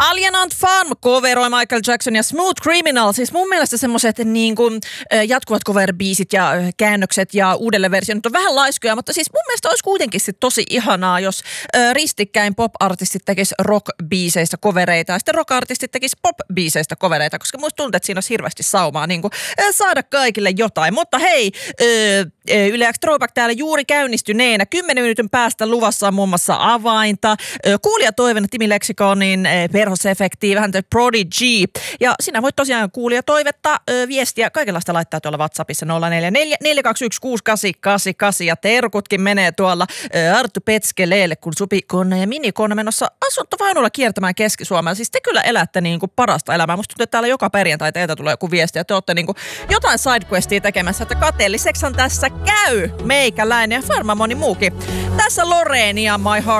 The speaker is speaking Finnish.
Alienant Farm coveroi Michael Jackson ja Smooth Criminal. Siis mun mielestä semmoiset niin kuin jatkuvat cover-biisit ja käännökset ja uudelleenversiot on vähän laiskoja, mutta siis mun mielestä olisi kuitenkin sit tosi ihanaa, jos ristikkäin pop-artistit tekis rock-biiseistä covereita ja sitten rock-artistit tekis pop-biiseistä covereita, koska musta tuntuu, että siinä olisi hirveästi saumaa niin kuin saada kaikille jotain. Mutta hei, Yle X Throwback täällä juuri käynnistyneenä. 10 minuutin päästä luvassa on muun muassa avainta. Kuulijatoivena Timi Leksikonin perhosefekti, vähän Prodigy. Ja sinä voit tosiaan kuulijatoivetta, viestiä, kaikenlaista laittaa tuolla WhatsAppissa 044 421 6888 ja terkutkin menee tuolla Arttu Petskeleelle, kun Supikon ja Minikon on menossa asuntovaunulla kiertämään Keski-Suomea. Siis te kyllä elätte niin kuin parasta elämää. Musta tuntuu, että täällä joka perjantai teiltä tulee joku viesti ja te olette niin kuin jotain sidequestia tekemässä, että kateelliseksihan tässä käy meikäläinen ja varmaan moni muukin. Tässä Loreen ja My Heart